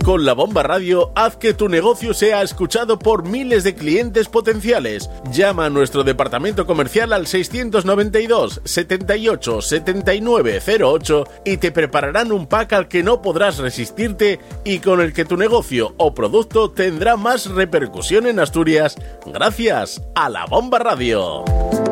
Con La Bomba Radio, haz que tu negocio sea escuchado por miles de clientes potenciales. Llama a nuestro departamento comercial al 692 78 79 08 y te prepararán un pack al que no podrás resistirte y con el que tu negocio o producto tendrá más repercusión en Asturias gracias a La Bomba Radio.